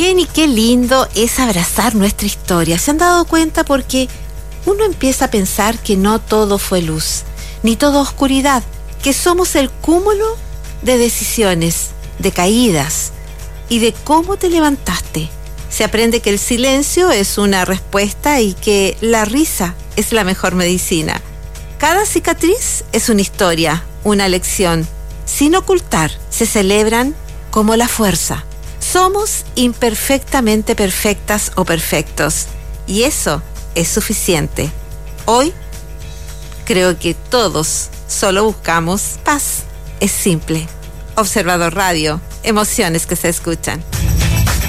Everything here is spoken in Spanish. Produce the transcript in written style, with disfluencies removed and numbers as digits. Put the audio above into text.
Bien, y qué lindo es abrazar nuestra historia. ¿Se han dado cuenta? Porque uno empieza a pensar que no todo fue luz, ni todo oscuridad, que somos el cúmulo de decisiones, de caídas y de cómo te levantaste. Se aprende que el silencio es una respuesta y que la risa es la mejor medicina. Cada cicatriz es una historia, una lección. Sin ocultar, se celebran como la fuerza. Somos imperfectamente perfectas o perfectos, y eso es suficiente. Hoy, creo que todos solo buscamos paz. Es simple. Observador Radio, emociones que se escuchan.